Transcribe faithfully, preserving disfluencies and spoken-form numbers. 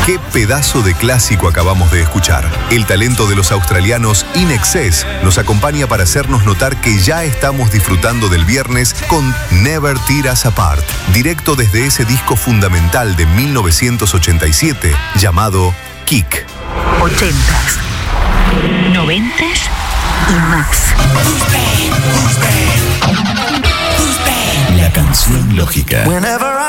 Qué pedazo de clásico acabamos de escuchar. El talento de los australianos In Excess nos acompaña para hacernos notar que ya estamos disfrutando del viernes con Never Tear Us Apart, directo desde ese disco fundamental de mil novecientos ochenta y siete llamado Kick. ochentas, noventas y más. La canción lógica.